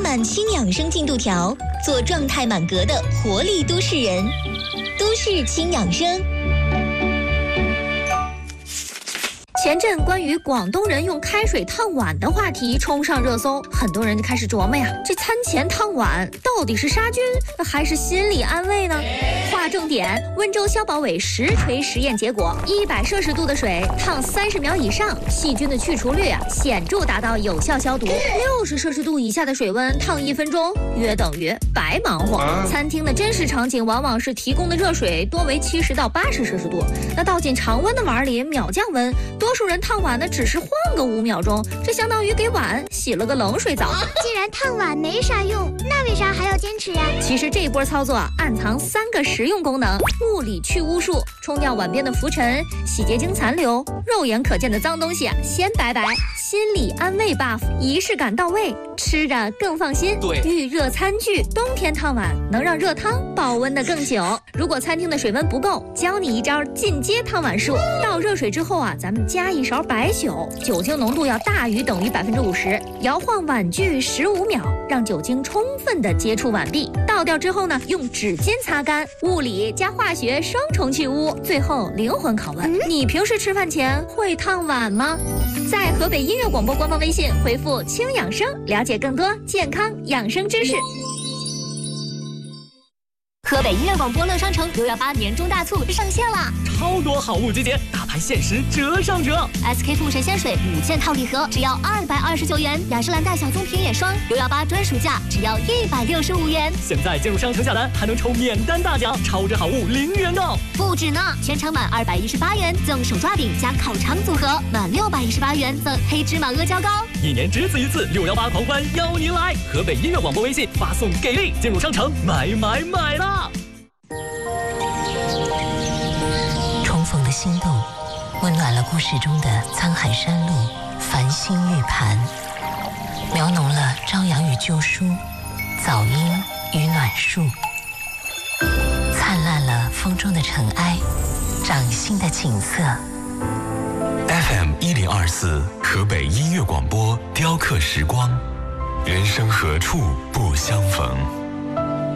满轻养生进度条，做状态满格的活力都市人。都市轻养生。 前阵关于广东人用开水烫碗的话题冲上热搜，很多人就开始琢磨呀，这餐前烫碗到底是杀菌还是心理安慰呢？划重点，温州消保委实锤实验结果，100摄氏度的水烫30秒以上，细菌的去除率显著达到有效消毒；60摄氏度以下的水温烫1分钟，约等于白忙活。餐厅的真实场景往往是提供的热水多为70到80摄氏度，那倒进常温的碗里秒降温，多数人烫碗呢只是晃个5秒钟，这相当于给碗洗了个冷水澡。 既然烫碗没啥用，那为啥还要坚持呀？ 其实这一波操作暗藏3个实用功能：物理去污术，冲掉碗边的浮尘，洗洁精残留，肉眼可见的脏东西先拜拜；心理安慰 buff， 仪式感到位，吃着更放心。 对， 预热餐具，冬天烫碗能让热汤保温的更久。如果餐厅的水温不够，教你一招进阶烫碗术。倒热水之后咱们加1勺白酒，酒精浓度要大于等于50%，摇晃碗具15秒，让酒精充分的接触碗壁。倒掉之后呢，用纸巾擦干，物理加化学双重去污，最后灵魂拷问：你平时吃饭前会烫碗吗？在河北音乐广播官方微信回复轻养生，了解更多健康养生知识。 河北音乐广播乐商城618年终大促上线了， 超多好物集结，大牌限时折上折。 SK two神仙水5件套礼盒只要229元，雅诗兰黛小棕瓶眼霜618专属价只要165元。 现在进入商城下单还能抽免单大奖，超值好物零元购。 不止呢，全场满218元赠手抓饼加烤肠组合，满618元赠黑芝麻阿胶糕。 1年只此一次，618狂欢邀您来！河北音乐广播微信发送给力，进入商城买啦！ 重逢的心动，温暖了故事中的沧海山路、繁星玉盘，描浓了朝阳与旧书、早樱与暖树，灿烂了风中的尘埃，掌心的景色。 FM 1024河北音乐广播雕刻时光，人生何处不相逢。